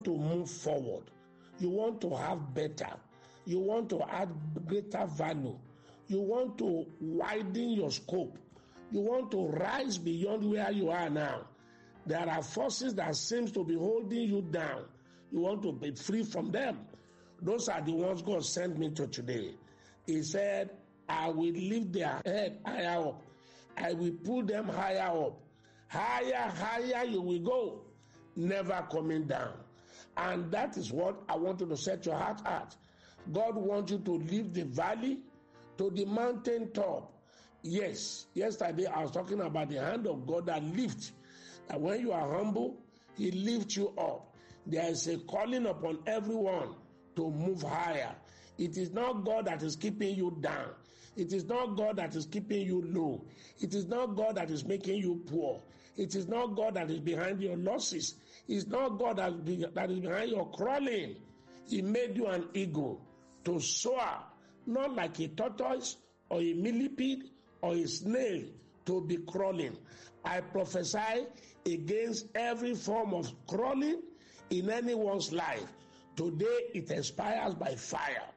to move forward. You want to have better. You want to add greater value. You want to widen your scope. You want to rise beyond where you are now. There are forces that seems to be holding you down. You want to be free from them. Those are the ones God sent me to today. He said, I will lift their head higher up. I will pull them higher up. Higher you will go, never coming down. And that is what I want you to set your heart at. God wants you to leave the valley to the mountain top. Yes, yesterday I was talking about the hand of God that lifts. That when you are humble, He lifts you up. There is a calling upon everyone to move higher. It is not God that is keeping you down. It is not God that is keeping you low. It is not God that is making you poor. It is not God that is behind your losses. It's not God that is behind your crawling. He made you an eagle to soar, not like a tortoise or a millipede or a snail to be crawling. I prophesy against every form of crawling in anyone's life. Today it expires by fire.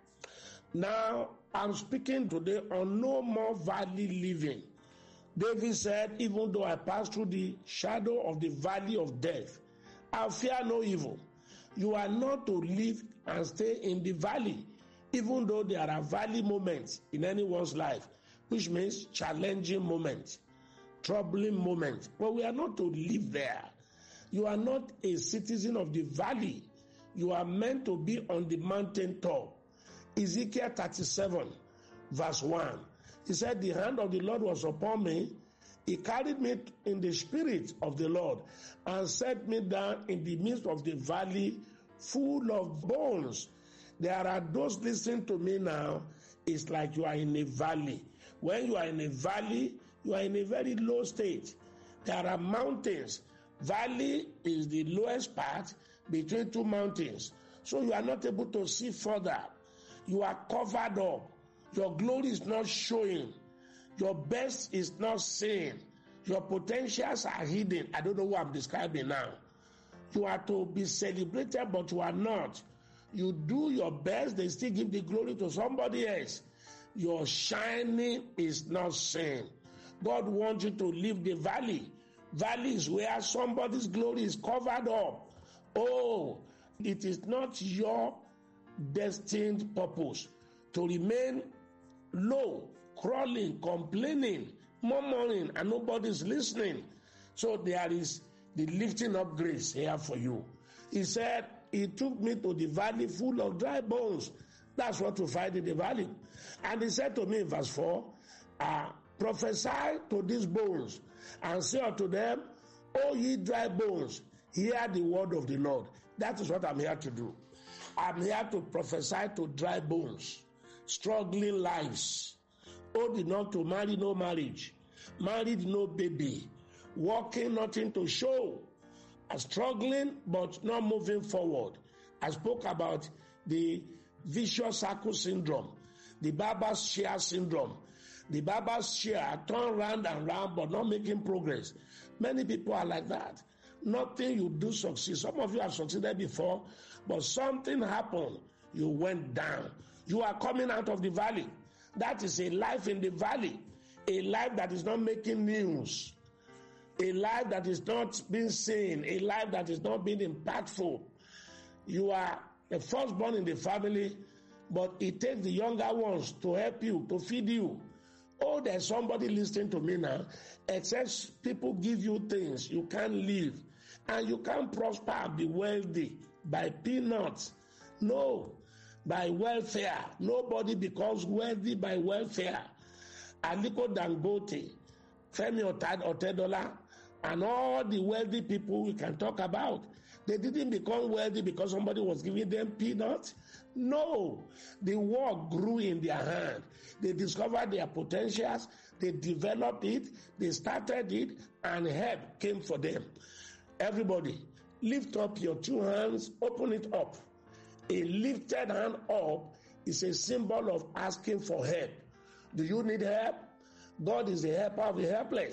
Now I'm speaking today on no more valley living. David said, even though I pass through the shadow of the valley of death, I fear no evil. You are not to live and stay in the valley, even though there are valley moments in anyone's life, which means challenging moments, troubling moments. But we are not to live there. You are not a citizen of the valley. You are meant to be on the mountain top. Ezekiel 37, verse 1. He said, the hand of the Lord was upon me. He carried me in the spirit of the Lord and set me down in the midst of the valley full of bones. There are those listening to me now. It's like you are in a valley. When you are in a valley, you are in a very low state. There are mountains. Valley is the lowest part between two mountains. So you are not able to see further. You are covered up. Your glory is not showing. Your best is not seen. Your potentials are hidden. I don't know what I'm describing now. You are to be celebrated, but you are not. You do your best, they still give the glory to somebody else. Your shining is not seen. God wants you to leave the valley. Valley is where somebody's glory is covered up. Oh, it is not your destined purpose to remain low, crawling, complaining, murmuring, and nobody's listening. So there is the lifting up grace here for you. He said, He took me to the valley full of dry bones. That's what you find in the valley. And He said to me in verse 4, prophesy to these bones and say unto them, O ye dry bones, hear the word of the Lord. That is what I'm here to do. I'm here to prophesy to dry bones, struggling lives, old enough to marry, no marriage, married, no baby, working, nothing to show, struggling but not moving forward. I spoke about the vicious circle syndrome, the barber's chair syndrome. The barber's chair turn round and round but not making progress. Many people are like that. Nothing you do succeed. Some of you have succeeded before, but something happened. You went down. You are coming out of the valley. That is a life in the valley. A life that is not making news. A life that is not being seen. A life that is not being impactful. You are the firstborn in the family, but it takes the younger ones to help you, to feed you. Oh, there's somebody listening to me now. Except people give you things, you can't live. And you can't prosper and be wealthy by peanuts. No, by welfare. Nobody becomes wealthy by welfare. Aliko Dangote, Femi Otedola, and all the wealthy people we can talk about, they didn't become wealthy because somebody was giving them peanuts. No, the work grew in their hand. They discovered their potentials, they developed it, they started it, and help came for them. Everybody, lift up your two hands, open it up. A lifted hand up is a symbol of asking for help. Do you need help? God is the helper of the helpless.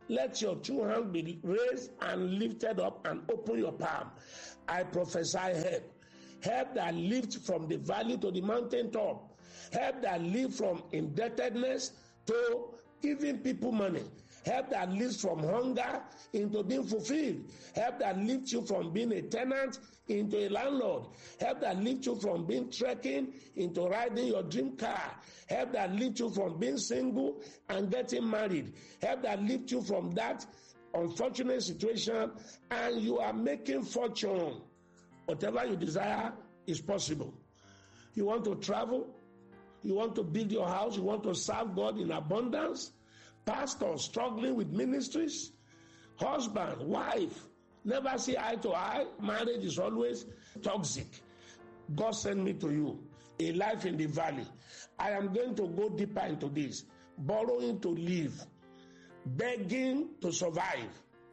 Let your two hands be raised and lifted up and open your palm. I prophesy help. Help that lift from the valley to the mountaintop. Help that lift from indebtedness to giving people money. Help that lifts from hunger into being fulfilled. Help that lifts you from being a tenant into a landlord. Help that lifts you from being trekking into riding your dream car. Help that lifts you from being single and getting married. Help that lifts you from that unfortunate situation and you are making fortune. Whatever you desire is possible. You want to travel? You want to build your house? You want to serve God in abundance? Pastor struggling with ministries, husband, wife, never see eye to eye, marriage is always toxic. God sent me to you, a life in the valley. I am going to go deeper into this. Borrowing to live, begging to survive,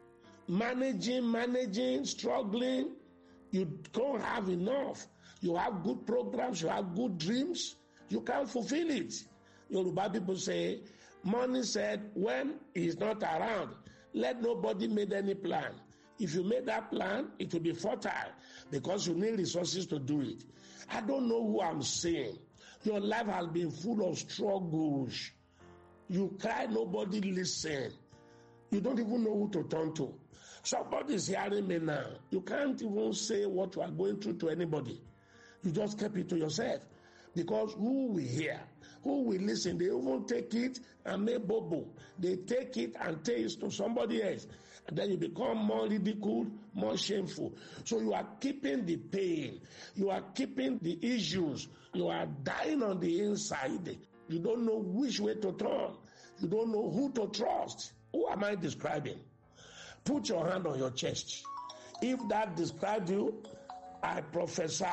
managing, struggling. You don't have enough. You have good programs, you have good dreams, you can't fulfill it. Yoruba people say, money said, when he's not around, let nobody make any plan. If you make that plan, it will be fertile because you need resources to do it. I don't know who I'm saying. Your life has been full of struggles. You cry, nobody listen. You don't even know who to turn to. Somebody is hearing me now. You can't even say what you are going through to anybody. You just keep it to yourself. Because who will hear? Who will listen? They even take it and make bobo. They take it and tell it to somebody else. And then you become more ridiculed, more shameful. So you are keeping the pain. You are keeping the issues. You are dying on the inside. You don't know which way to turn. You don't know who to trust. Who am I describing? Put your hand on your chest. If that describes you, I prophesy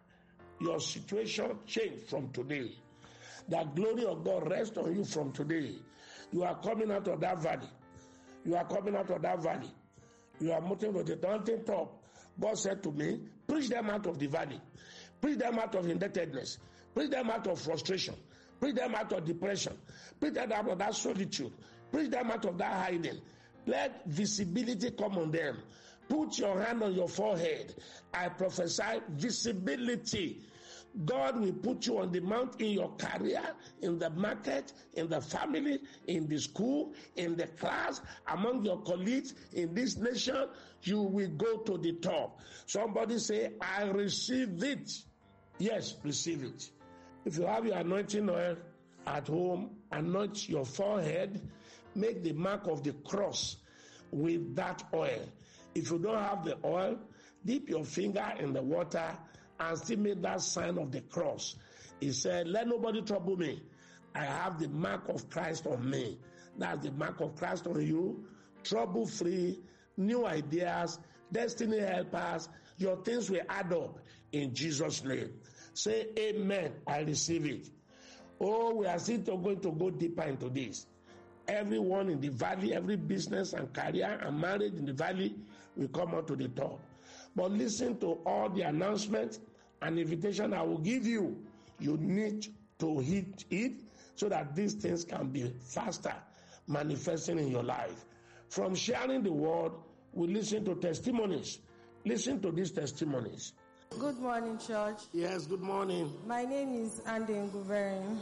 your situation change from today. The glory of God rest on you from today. You are coming out of that valley. You are coming out of that valley. You are moving to the mountain top. God said to me, preach them out of the valley. Preach them out of indebtedness. Preach them out of frustration. Preach them out of depression. Preach them out of that solitude. Preach them out of that hiding. Let visibility come on them. Put your hand on your forehead. I prophesy visibility. God will put you on the mount in your career, in the market, in the family, in the school, in the class, among your colleagues, in this nation. You will go to the top. Somebody say, I receive it. Yes, receive it. If you have your anointing oil at home, anoint your forehead, make the mark of the cross with that oil. If you don't have the oil, dip your finger in the water and still make that sign of the cross. He said, let nobody trouble me. I have the mark of Christ on me. That's the mark of Christ on you. Trouble-free, new ideas, destiny helpers. Your things will add up in Jesus' name. Say amen. I receive it. Oh, we are still going to go deeper into this. Everyone in the valley, every business and career and marriage in the valley will come out to the top. But listen to all the announcements and invitation I will give you. You need to hit it so that these things can be faster manifesting in your life. From sharing the word, we listen to testimonies. Listen to these testimonies. Good morning, church. Yes, good morning. My name is Andy Nguverin.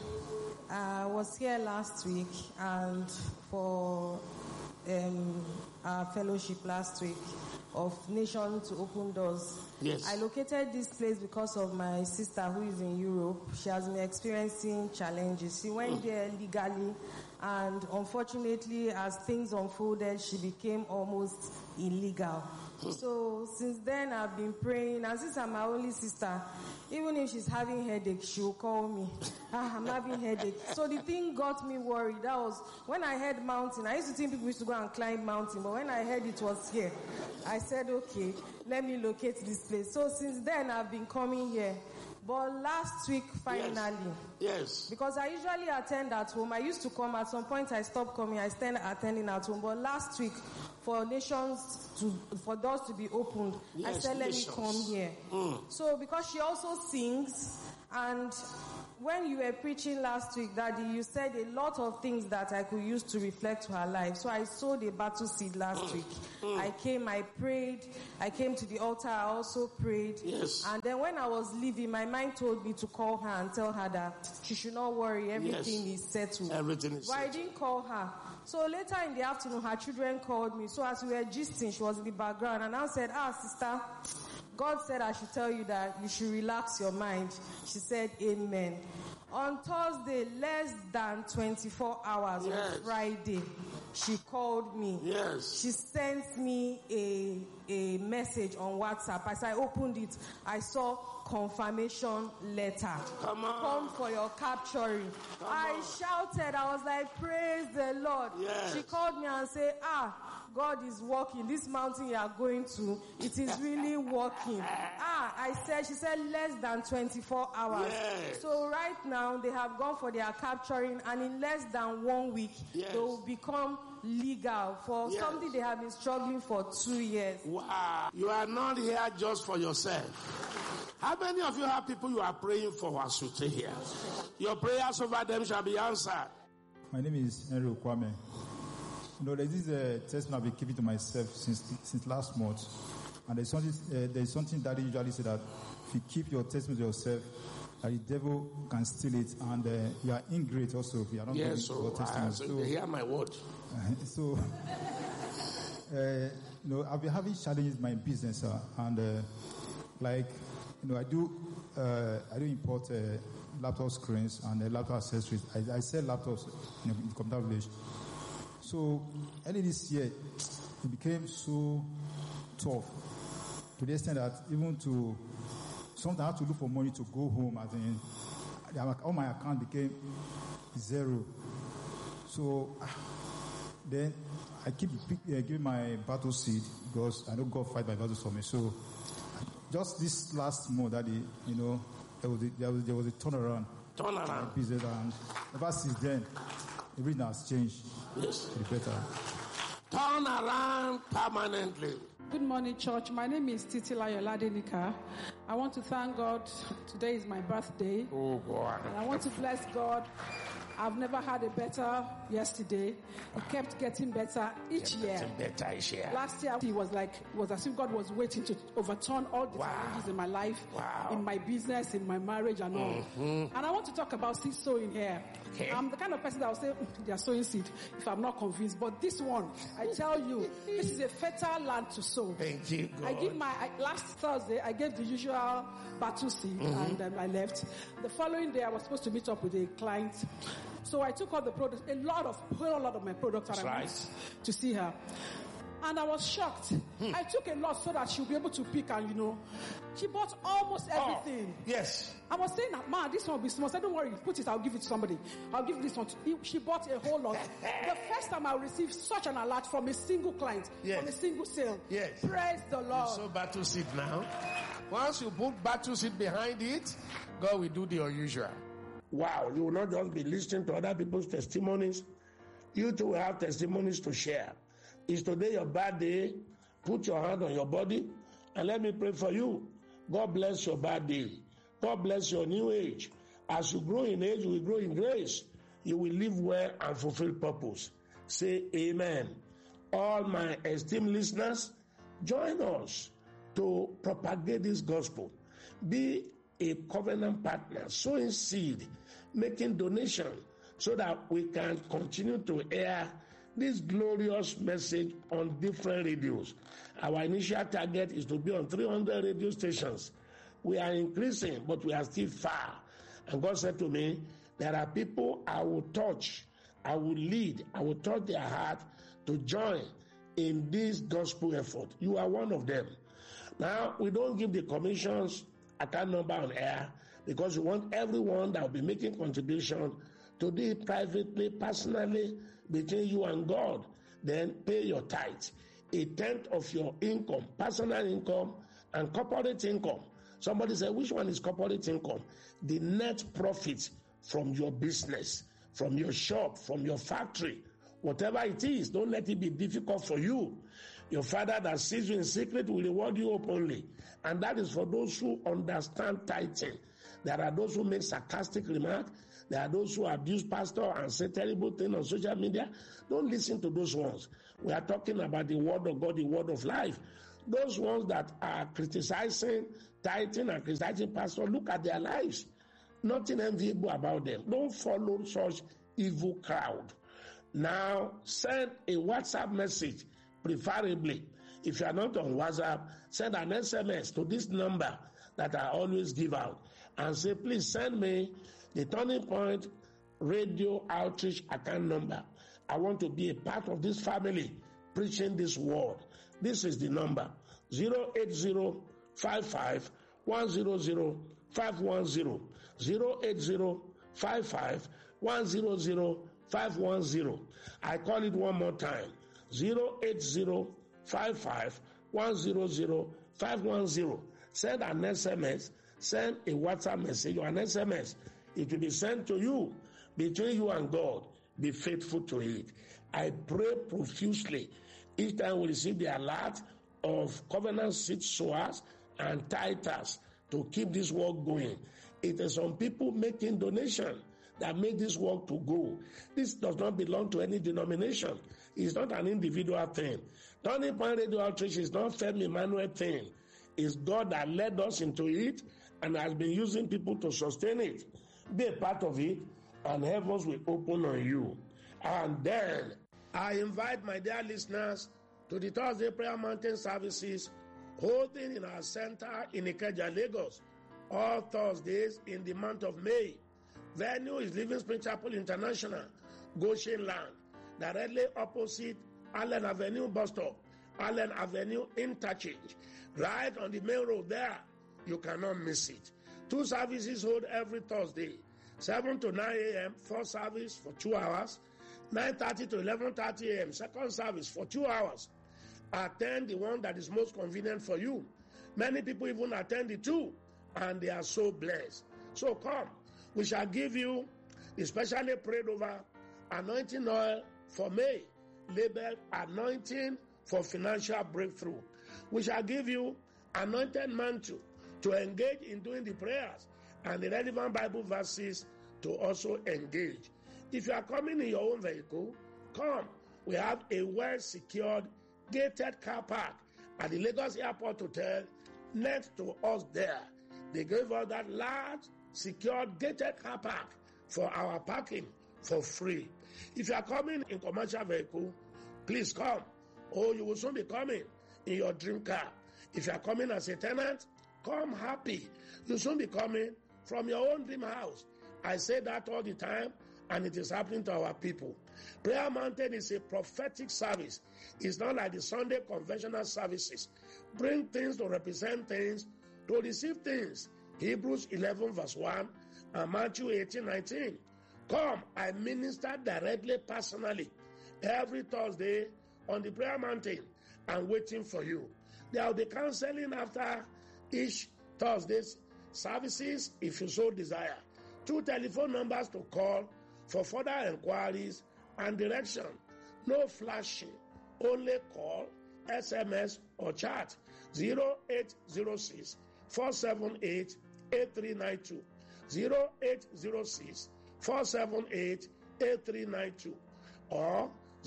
I was here last week and for our fellowship last week of Nation to Open Doors. Yes. I located this place because of my sister who is in Europe. She has been experiencing challenges. She went there legally, and unfortunately, as things unfolded, she became almost illegal. So since then, I've been praying, and since I'm my only sister, even if she's having headache, she'll call me. I'm having headache. So the thing got me worried. That was when I heard mountain. I used to think people used to go and climb mountain, but when I heard it was here, I said, okay, let me locate this place. So since then, I've been coming here. But last week, finally, yes, because I usually attend at home. I used to come. At some point, I stopped coming. I started attending at home. But last week, for doors to be opened, I said, let me come here. So because she also sings, And when you were preaching last week, Daddy, you said a lot of things that I could use to reflect to her life. So I sowed a battle seed last week. I came, I prayed. I came to the altar, I also prayed. Yes. And then when I was leaving, my mind told me to call her and tell her that she should not worry, everything is settled. Everything is but settled. I didn't call her. So later in the afternoon, her children called me. So as we were gisting, she was in the background. And I said, sister, God said I should tell you that you should relax your mind. She said, amen. On Thursday, less than 24 hours on Friday, she called me. Yes. She sent me a message on WhatsApp. As I opened it, I saw confirmation letter. Come on. Come for your capturing. I shouted. I was like, praise the Lord. Yes. She called me and said, God is working. This mountain you are going to, it is really working. She said less than 24 hours. Yes. So right now, they have gone for their capturing, and in less than 1 week, they will become legal for something they have been struggling for 2 years. Wow. You are not here just for yourself. How many of you have people you are praying for as you stay here? Your prayers over them shall be answered. My name is Henry Kwame. There's this testimony I've been keeping to myself since last month. And there's something that usually say that if you keep your testimony to yourself, that the devil can steal it, and you are ingrate also if you are not giving your testimony. So you hear my word. I've been having challenges in my business, and I do import laptop screens and laptop accessories. I sell laptops in the computer village. So early this year, it became so tough to the extent that even to sometimes I had to look for money to go home. All my account became zero. So then I keep giving my battle seed because I know God fight my battles for me. So just this last month, Daddy, there was a turnaround. Business, and ever since then, everything has changed. Yes. To the better. Turn around permanently. Good morning, church. My name is Titilayo Ladenika. I want to thank God. Today is my birthday. Oh, God. And I want to bless God. I've never had a better yesterday. It kept getting better each year. Last year, it was as if God was waiting to overturn all the challenges in my life, in my business, in my marriage, and all. And I want to talk about seed sowing here. Okay. I'm the kind of person that will say, they are sowing seed if I'm not convinced. But this one, I tell you, this is a fertile land to sow. Thank you, God. Last Thursday, I gave the usual battle seed, and I left. The following day, I was supposed to meet up with a client. So I took all the products, a whole lot of my products, and I went to see her. And I was shocked. I took a lot so that she'll be able to pick, and she bought almost everything. Yes. I was saying, "Ma, this one will be small." I said, "Don't worry, put it, I'll give it to somebody. I'll give this one to..." She bought a whole lot. The first time I received such an alert from a single client, from a single sale. Yes. Praise the Lord. You sow battle seed now. Once you put battle seed behind it, God will do the unusual. Wow, you will not just be listening to other people's testimonies. You too will have testimonies to share. Is today your birthday? Put your hand on your body and let me pray for you. God bless your birthday. God bless your new age. As you grow in age, you will grow in grace. You will live well and fulfill purpose. Say amen. All my esteemed listeners, join us to propagate this gospel. Be a covenant partner, sowing seed, making donation, so that we can continue to air this glorious message on different radios. Our initial target is to be on 300 radio stations. We are increasing, but we are still far. And God said to me, there are people I will touch, I will lead, I will touch their heart to join in this gospel effort. You are one of them. Now, we don't give the commissions account number on air because we want everyone that will be making contribution to do it privately, personally, between you and God. Then pay your tithe, 1/10 of your income, personal income and corporate income. Somebody said, which one is corporate income? The net profit from your business, from your shop, from your factory, whatever it is. Don't let it be difficult for you. Your Father that sees you in secret will reward you openly. And that is for those who understand tithing. There are those who make sarcastic remarks. There are those who abuse pastor and say terrible things on social media. Don't listen to those ones. We are talking about the word of God, the word of life. Those ones that are criticizing tithing and criticizing pastor, look at their lives. Nothing enviable about them. Don't follow such evil crowd. Now, send a WhatsApp message, preferably. If you are not on WhatsApp, send an SMS to this number that I always give out and say, please send me the Turning Point Radio Outreach account number. I want to be a part of this family preaching this word. This is the number, 08055-100-510, 08055-100-510. I call it one more time, 08055-100-510. Send an SMS, send a WhatsApp message or an SMS. It will be sent to you between you and God. Be faithful to it. I pray profusely each time we receive the alert of covenant seed sowers and tithers to keep this work going. It is some people making donation that make this work to go. This does not belong to any denomination. It's not an individual thing. Turning Point Radio Outreach is not Femi Emmanuel thing. It's God that led us into it and has been using people to sustain it. Be a part of it, and heavens will open on you. And then I invite my dear listeners to the Thursday Prayer Mountain services holding in our center in Ikeja, Lagos, all Thursdays in the month of May. Venue is Living Spring Chapel International, Goshen Land, directly opposite Allen Avenue bus stop, Allen Avenue interchange, right on the main road there. You cannot miss it. 2 services hold every Thursday, 7 to 9 a.m., first service for 2 hours, 9:30 to 11:30 a.m., second service for 2 hours. Attend the one that is most convenient for you. Many people even attend the 2, and they are so blessed. So come, we shall give you the specially prayed over anointing oil for May, labeled Anointing for Financial Breakthrough. We shall give you anointed mantle to engage in doing the prayers and the relevant Bible verses to also engage. If you are coming in your own vehicle, come. We have a well-secured, gated car park at the Lagos Airport Hotel next to us there. They gave us that large, secured, gated car park for our parking for free. If you are coming in commercial vehicle, please come. Or you will soon be coming in your dream car. If you are coming as a tenant, come happy. You'll soon be coming from your own dream house. I say that all the time, and it is happening to our people. Prayer Mountain is a prophetic service. It's not like the Sunday conventional services. Bring things to represent things, to receive things. Hebrews 11 verse 1 and Matthew 18:19. Come, I minister directly, personally, every Thursday on the Prayer Mountain and waiting for you. There will be counseling after each Thursday's services if you so desire. 2 telephone numbers to call for further inquiries and direction. No flashing, only call, SMS or chat 0806 478 8392, 0806 478 8392 or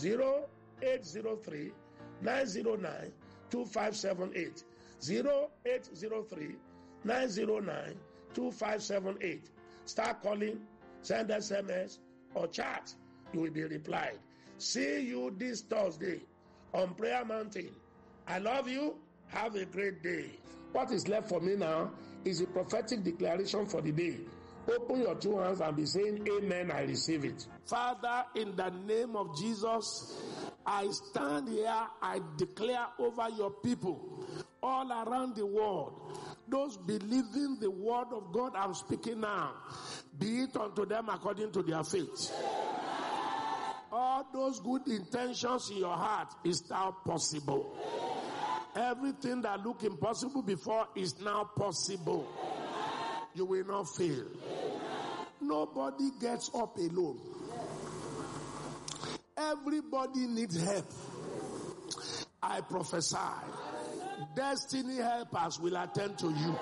0803 909 2578, 0803 909 2578. Start calling, send SMS or chat. You will be replied. See you this Thursday on Prayer Mountain. I love you. Have a great day. What is left for me now is a prophetic declaration for the day. Open your 2 hands and be saying, Amen, I receive it. Father, in the name of Jesus, I stand here, I declare over your people all around the world, those believing the word of God I'm speaking now, be it unto them according to their faith. All those good intentions in your heart is now possible. Everything that looked impossible before is now possible. You will not fail. Nobody gets up alone. Everybody needs help. I prophesy, destiny helpers will attend to you.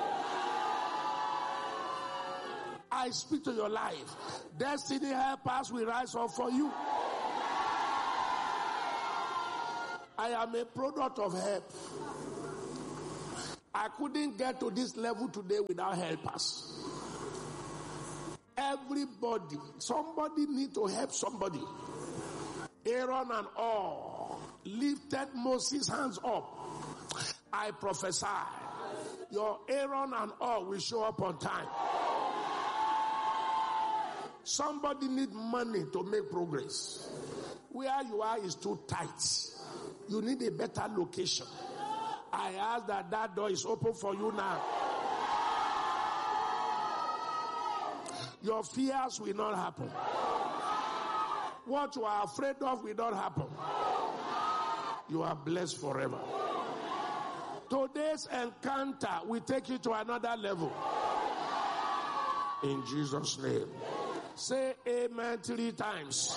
I speak to your life. Destiny helpers will rise up for you. I am a product of help. I couldn't get to this level today without helpers. Everybody, somebody need to help somebody. Aaron and all lifted Moses' hands up. I prophesy, your Aaron and all will show up on time. Somebody need money to make progress. Where you are is too tight. You need a better location. I ask that door is open for you now. Your fears will not happen. What you are afraid of will not happen. You are blessed forever. Today's encounter will take you to another level. In Jesus' name. Say amen 3 times.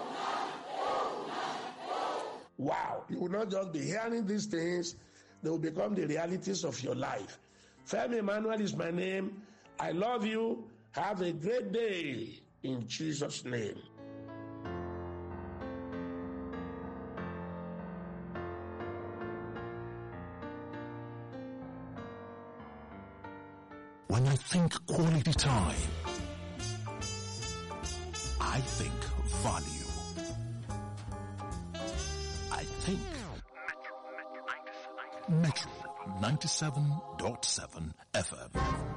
Wow. You will not just be hearing these things. They will become the realities of your life. Femi Emmanuel is my name. I love you. Have a great day. In Jesus' name. When I think quality time, I think value. I think Metro 97.7 FM.